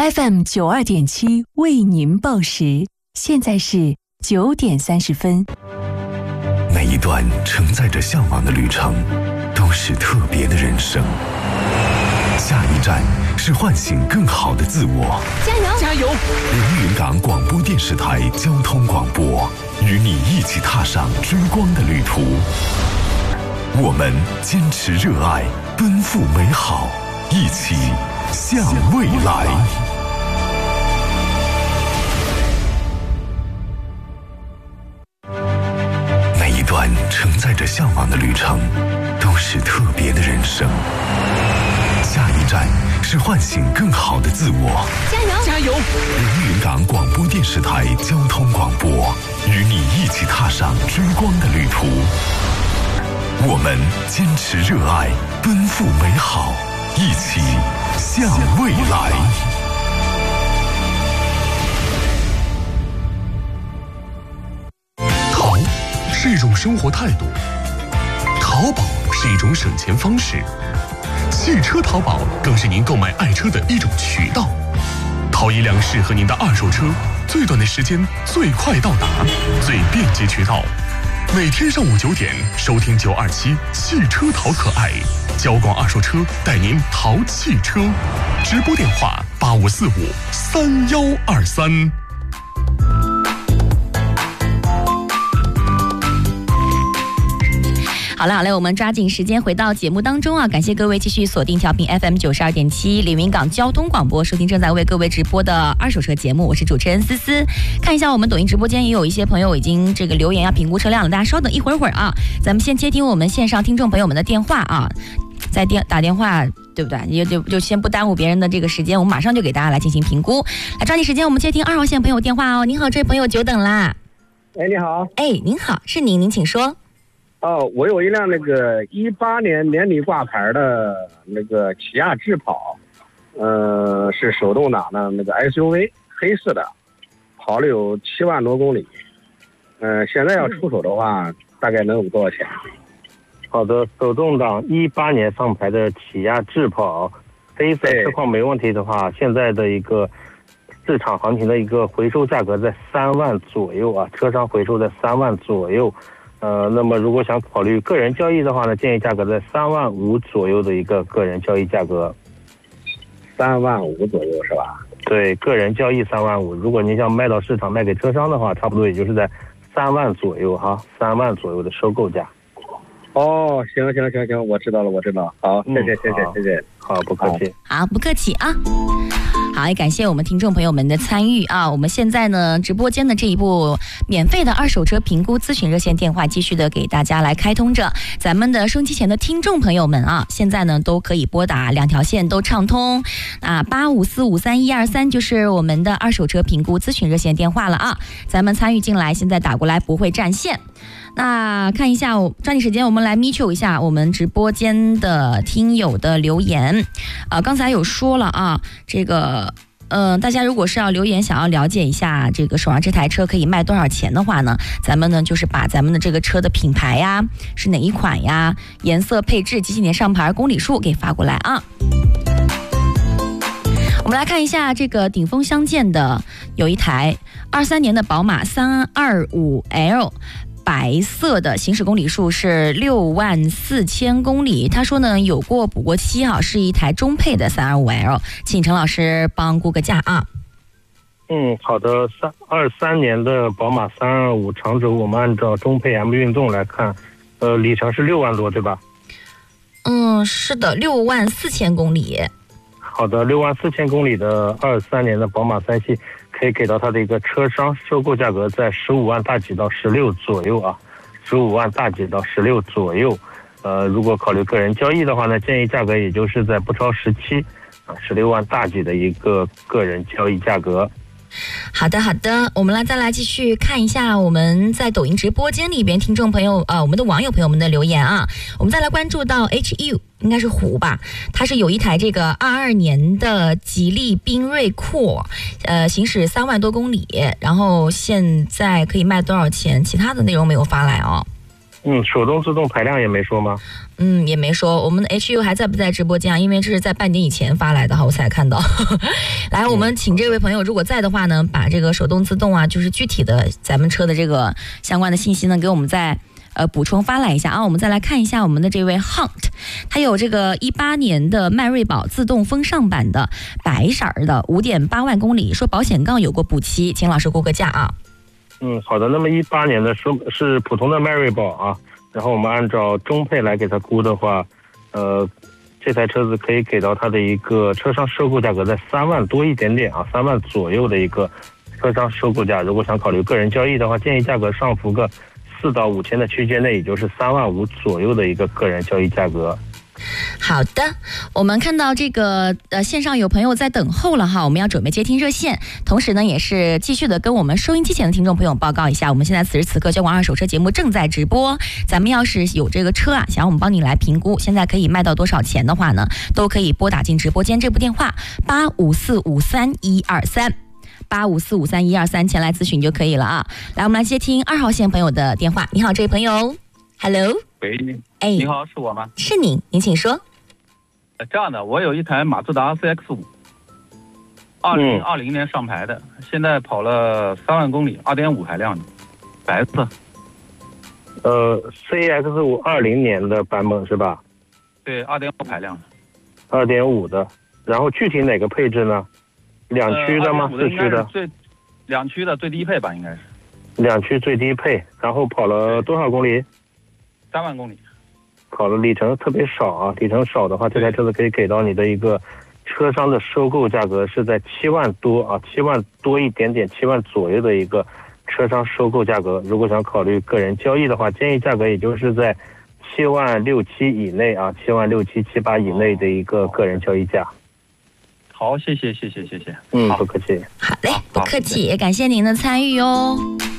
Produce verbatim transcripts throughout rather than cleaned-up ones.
F M 九二点七为您报时，现在是九点三十分。 每一段承载着向往的旅程，都是特别的人生。下一站是唤醒更好的自我。 加油！加油！ 连云港广播电视台交通广播，与你一起踏上追光的旅途。我们坚持热爱，奔赴美好，一起向未来。每一段承载着向往的旅程，都是特别的人生。下一站是唤醒更好的自我。 加油！加油！ 连云港广播电视台交通广播，与你一起踏上追光的旅途。我们坚持热爱，奔赴美好，一起向未来。 淘是一种生活态度，淘宝是一种省钱方式，汽车淘宝更是您购买爱车的一种渠道。淘一辆适合您的二手车，最短的时间，最快到达，最便捷渠道。每天上午九点，收听九二七汽车淘可爱，交广二手车带您淘汽车，直播电话八五四五三幺二三。 好了好了，我们抓紧时间回到节目当中啊！感谢各位继续锁定调频 F M 九十二点七连云港交通广播，收听正在为各位直播的二手车节目，我是主持人思思。看一下我们抖音直播间也有一些朋友已经这个留言要评估车辆了，大家稍等一会儿会儿啊，咱们先接听我们线上听众朋友们的电话啊，在电打电话对不对？也就就先不耽误别人的这个时间，我们马上就给大家来进行评估。来抓紧时间，我们接听二号线朋友电话哦。您好，这位朋友久等啦。 哎，你好。 哎，您好，是您，您请说。 哦，我有一辆那个一八年年底挂牌的那个起亚智跑，呃，是手动挡的那个 S U V， 黑色的，跑了有七万多公里。呃，现在要出手的话，嗯、大概能有多少钱？ 好的，手动挡一八年上牌的起亚智跑，黑色车况没问题的话，现在的一个市场行情的一个回收价格在三万左右啊，车商回收在三万左右。呃，那么如果想考虑个人交易的话呢，建议价格在三万五左右的一个个人交易价格。 三万五左右是吧？ 对，个人交易三万五。如果您想卖到市场卖给车商的话，差不多也就是在三万左右哈，三万左右的收购价。 哦，行行行行，我知道了，我知道。好，谢谢、嗯、谢谢谢谢， 好，不客气。 好，不客气啊。好，也感谢我们听众朋友们的参与啊！我们现在呢，直播间的这一部免费的二手车评估咨询热线电话，继续的给大家来开通着。咱们的收音机前的听众朋友们啊，现在呢都可以拨打，两条线都畅通啊，八五四五三一二三就是我们的二手车评估咨询热线电话了啊！咱们参与进来，现在打过来不会占线。那看一下，抓紧时间，我们来咪求一下我们直播间的听友的留言。呃，刚才有说了啊，这个，呃，大家如果是要留言，想要了解一下这个手上这台车可以卖多少钱的话呢，咱们呢就是把咱们的这个车的品牌呀，是哪一款呀，颜色、配置、几几年上牌、公里数给发过来啊。我们来看一下这个顶峰相见的有一台二三年的宝马三二五 L。白色的，行驶公里数是六万四千公里。他说呢，有过补过漆哈，是一台中配的三二五 L， 请陈老师帮估个价啊。 嗯，好的，三二三年的宝马三二五长轴，我们按照中配 M 运动来看，呃，里程是六万多，对吧？ 嗯，是的，六万四千公里。 好的，六万四千公里的二三年的宝马三系。可以给到它的一个车商收购价格在十五万大几到十六左右啊，十五万大几到十六左右。呃，如果考虑个人交易的话呢，建议价格也就是在不超十七啊，十六万大几的一个个人交易价格。 好的好的，我们来再来继续看一下我们在抖音直播间里边听众朋友呃我们的网友朋友们的留言啊。我们再来关注到 H U 应该是虎吧，它是有一台这个二二年的吉利缤瑞酷，呃行驶三万多公里，然后现在可以卖多少钱，其他的内容没有发来哦。 嗯，手动自动排量也没说吗？ 嗯，也没说。我们的 H U 还在不在直播间啊？因为这是在半点以前发来的哈，我才看到。来，我们请这位朋友，如果在的话呢，把这个手动自动啊，就是具体的咱们车的这个相关的信息呢，给我们再呃补充发来一下啊。我们再来看一下我们的这位 Hunt， 他有这个一八年的迈锐宝自动风尚版的白色的五点八万公里，说保险杠有过补漆，请老师估个价啊。 嗯，好的。那么一八年的是是普通的迈锐宝啊，然后我们按照中配来给它估的话，呃，这台车子可以给到它的一个车商收购价格在三万多一点点啊，三万左右的一个车商收购价。如果想考虑个人交易的话，建议价格上浮个四到五千的区间内，也就是三万五左右的一个个人交易价格。 好的，我们看到这个呃线上有朋友在等候了哈，我们要准备接听热线，同时呢也是继续的跟我们收音机前的听众朋友报告一下，我们现在此时此刻交广二手车节目正在直播，咱们要是有这个车啊，想要我们帮你来评估，现在可以卖到多少钱的话呢，都可以拨打进直播间这部电话八五四五三一二三。八五四五三一二三前来咨询就可以了啊。来，我们来接听二号线朋友的电话。你好，这位朋友 ，Hello， 喂， 哎， 你好，是我吗？ 是您，您请说。 呃，这样的，我有一台马自达 C X 五，二零二零年上牌的，现在跑了三万公里，二点五排量的，白色。 呃 ，C X 五二零年的版本是吧？ 对，二点五排量的。 二点五的，然后具体哪个配置呢？两驱的吗？四驱的？ 最两驱的最低配吧，应该是。 两驱最低配，然后跑了多少公里？ 三万公里。 跑了里程特别少啊，里程少的话，这台车子可以给到你的一个车商的收购价格是在七万多啊，七万多一点点，七万左右的一个车商收购价格。如果想考虑个人交易的话，建议价格也就是在七万六七以内啊，七万六七七八以内的一个个人交易价。 好，谢谢谢谢谢谢。 嗯，不客气。 好嘞，不客气，也感谢您的参与哦。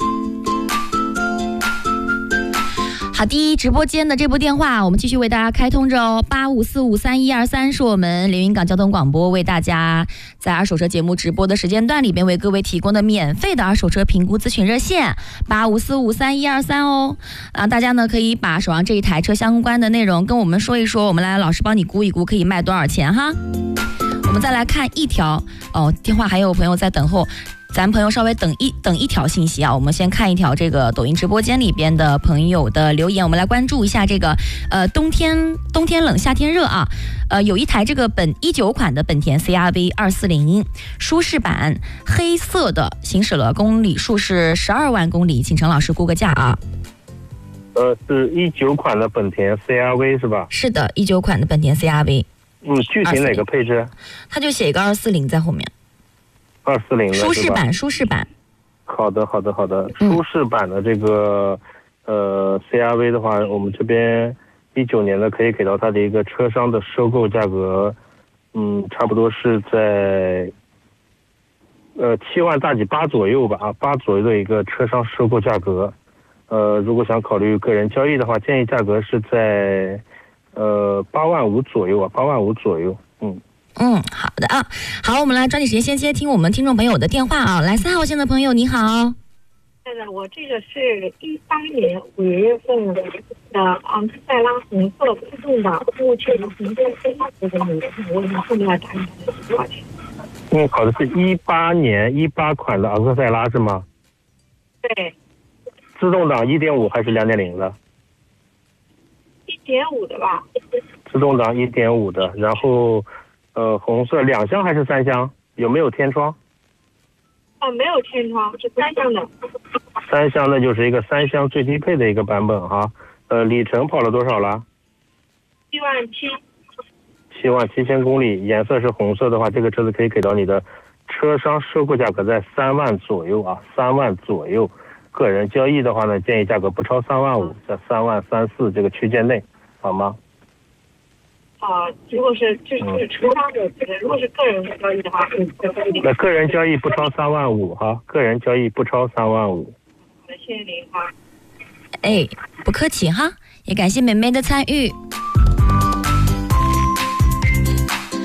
好的，直播间的这部电话我们继续为大家开通着哦，八五四五三一二三是我们连云港交通广播为大家在二手车节目直播的时间段里边为各位提供的免费的二手车评估咨询热线八五四五三一二三哦。啊，大家呢可以把手上这一台车相关的内容跟我们说一说，我们来老师帮你估一估可以卖多少钱哈。我们再来看一条哦，电话还有朋友在等候。咱朋友稍微等一等一条信息啊，我们先看一条这个抖音直播间里边的朋友的留言，我们来关注一下这个呃冬天冬天冷夏天热啊，呃有一台这个本一九款的本田 C R V 二四零舒适版黑色的，行驶了公里数是十二万公里，请陈老师估个价啊。 呃，是一九款的本田 C R V 是吧？ 是的，一九款的本田 C R V。 嗯，具体哪个配置？ 他就写一个二四零在后面。 二四零的舒适版，舒适版。 好的，好的，好的。舒适版的这个、嗯、呃 C R V 的话，我们这边一九年的可以给到它的一个车商的收购价格，嗯，差不多是在呃七万大几八左右吧，啊，八左右的一个车商收购价格。呃，如果想考虑个人交易的话，建议价格是在呃八万五左右啊，八万五左右，嗯。 嗯，好的啊，好，我们来抓紧时间先接听我们听众朋友的电话啊。来，三号线的朋友你好。 是的，我这个是一八年五月份的昂克赛拉红色自动挡，目前行政非常的努力，我问后面要打你多少钱？ 嗯，好的，是一八年一八款的昂克赛拉是吗？ 对。 自动挡一点五还是两点零的？ 一点五的吧。 自动挡一点五的，然后。呃，红色两厢还是三厢？有没有天窗？ 哦，没有天窗，是三厢的。 三厢的就是一个三厢最低配的一个版本哈。呃，里程跑了多少了？ 七万七。 七万七千公里，颜色是红色的话，这个车子可以给到你的车商收购价格在三万左右啊，三万左右。个人交易的话呢，建议价格不超三万五，在三万三四这个区间内，好吗？ 啊，如果是就是车商的，如果是个人交易的话， 那个人交易不超三万五哈，个人交易不超三万五。 好的，谢谢您哈。 哎，不客气哈，也感谢美美的参与。好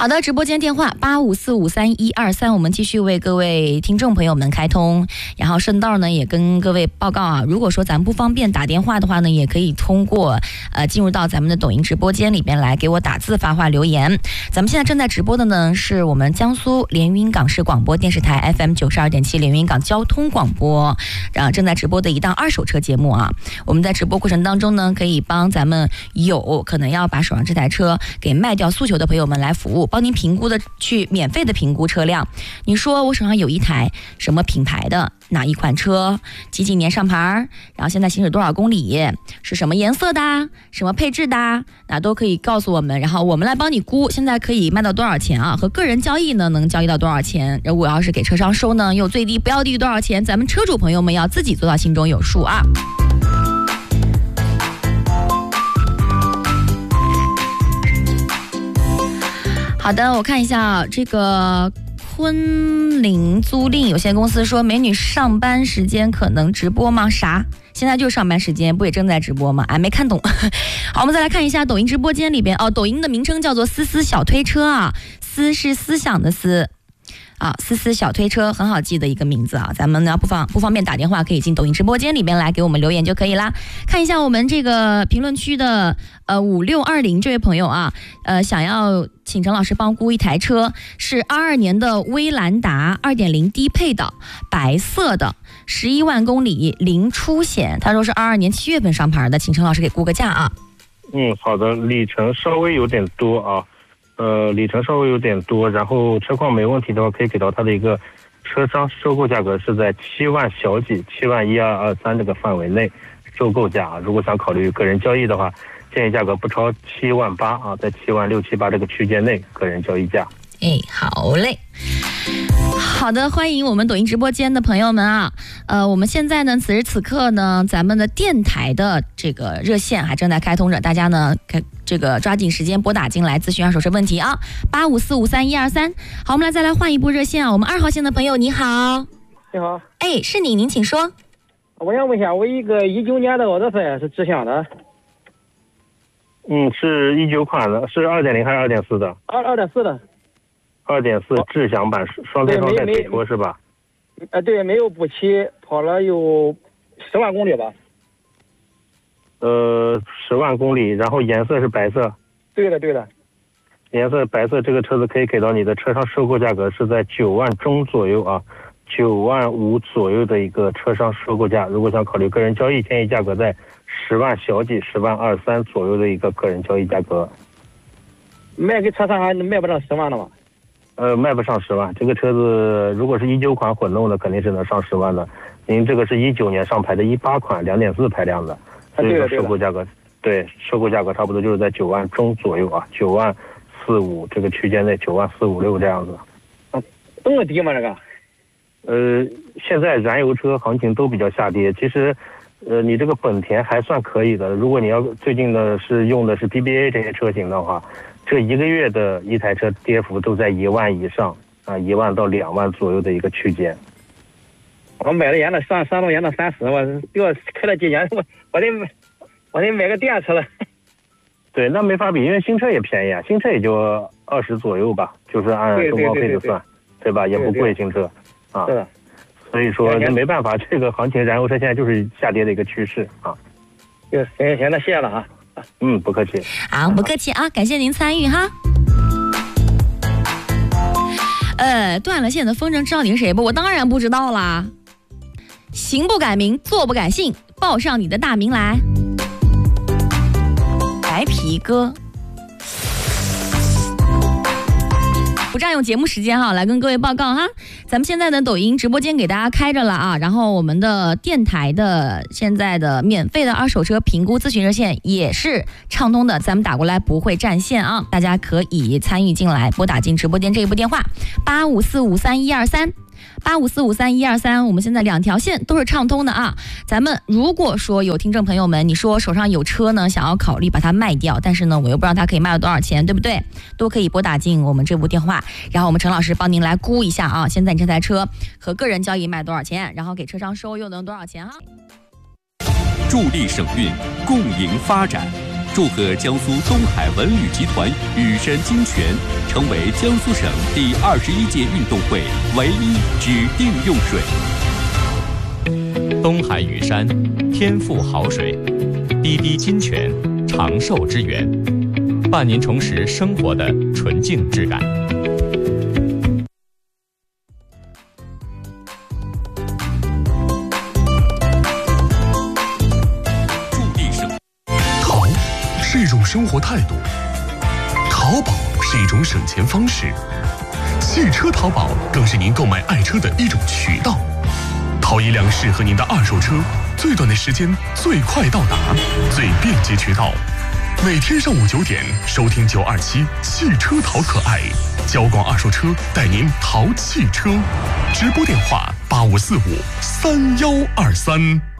好的，直播间电话八五四五三一二三，我们继续为各位听众朋友们开通。然后顺道呢也跟各位报告啊，如果说咱不方便打电话的话呢，也可以通过呃进入到咱们的抖音直播间里边来给我打字发话留言。咱们现在正在直播的呢是我们江苏连云港市广播电视台 F M 九十二点七连云港交通广播，啊正在直播的一档二手车节目啊。我们在直播过程当中呢，可以帮咱们有可能要把手上这台车给卖掉诉求的朋友们来服务。帮您评估的去免费的评估车辆，你说我手上有一台什么品牌的哪一款车，几几年上牌，然后现在行驶多少公里，是什么颜色的，什么配置的，那都可以告诉我们，然后我们来帮你估现在可以卖到多少钱啊，和个人交易呢能交易到多少钱，如果要是给车商收呢又最低不要低于多少钱，咱们车主朋友们要自己做到心中有数啊。好的，我看一下这个昆凌租赁有限公司说，美女上班时间可能直播吗？啥？现在就是上班时间，不也正在直播吗？哎，没看懂。好，我们再来看一下抖音直播间里边哦，抖音的名称叫做思思小推车啊，思是思想的思。啊，思思小推车很好记的一个名字啊，咱们呢不方不方便打电话，可以进抖音直播间里边来给我们留言就可以啦。看一下我们这个评论区的呃五六二零这位朋友啊，呃想要请陈老师帮估一台车，是二二年的威兰达 二点零 低配的白色的，十一万公里零出险，他说是二二年七月份上牌的，请陈老师给估个价啊。 嗯，好的，里程稍微有点多啊。呃，里程稍微有点多，然后车况没问题的话，可以给到它的一个车商收购价格是在七万小几，七万一二二三这个范围内收购价。如果想考虑个人交易的话，建议价格不超七万八啊，在七万六七八这个区间内个人交易价。 哎，好嘞。好的，欢迎我们抖音直播间的朋友们啊，呃，我们现在呢，此时此刻呢，咱们的电台的这个热线还正在开通着，大家呢，这个抓紧时间拨打进来咨询二手车问题啊，八五四五三一二三。好，我们来再来换一部热线啊，我们二号线的朋友你好。 你好。 哎，是你，您请说。 我想问一下，我一个一九年的奥德赛是智享的。 嗯，是一九款的，是二点零还是二点四的？ 二二点四的。 二点四智享版双电双带腿托是吧？ 呃，对，没有补漆，跑了有十万公里吧。 呃，十万公里，然后颜色是白色。 对的，对的。 颜色白色，这个车子可以给到你的车商收购价格是在九万中左右啊，九万五左右的一个车商收购价。如果想考虑个人交易，建议价格在十万小几、十万二三左右的一个个人交易价格。 卖给车商还卖不到十万的吗？ 呃，卖不上十万。这个车子如果是一九款混动的，肯定是能上十万的。您这个是一九年上牌的一八款两点四排量的，所以说收购价格，对，收购价格差不多就是在九万中左右啊，九万四五这个区间内，九万四五六这样子。 啊，这么低吗？这个？ 呃，现在燃油车行情都比较下跌，其实，呃，你这个本田还算可以的。如果你要最近的是用的是 P B A 这些车型的话。这一个月的一台车跌幅都在一万以上啊，一万到两万左右的一个区间。 我买了原来上山东原来三十，我要开了几年，我我得我得买个电车了。 对，那没法比，因为新车也便宜啊，新车也就二十左右吧，就是按中高配的算， 对, 对, 对, 对, 对吧？也不贵，新车啊。 是的。 所以说那没办法，这个行情燃油车现在就是下跌的一个趋势啊。 行行行，那谢了啊。 嗯，不客气。 好，不客气啊，感谢您参与哈。呃，断了线的风筝知道你是谁不？我当然不知道啦。行不改名，坐不改姓，报上你的大名来。白皮哥。不占用节目时间哈，来跟各位报告哈，咱们现在的抖音直播间给大家开着了啊，然后我们的电台的现在的免费的二手车评估咨询热线也是畅通的，咱们打过来不会占线啊，大家可以参与进来，拨打进直播间这一部电话八五四五三一二三。八五四五三一二三，我们现在两条线都是畅通的啊。咱们如果说有听众朋友们，你说手上有车呢，想要考虑把它卖掉，但是呢，我又不知道它可以卖到多少钱，对不对？都可以拨打进我们这部电话，然后我们陈老师帮您来估一下啊，现在你这台车和个人交易卖多少钱，然后给车商收又能多少钱哈？ 助力省运，共赢发展。 祝贺江苏东海文旅集团羽山精泉成为江苏省第二十一届运动会唯一指定用水。 东海羽山，天赋好水，滴滴金泉，长寿之源，伴您重拾生活的纯净质感。 淘是一种生活态度，淘宝是一种省钱方式，汽车淘宝更是您购买爱车的一种渠道。淘一辆适合您的二手车，最短的时间，最快到达，最便捷渠道。每天上午九点，收听九二七汽车淘可爱，交广二手车带您淘汽车。直播电话八五四五三幺二三。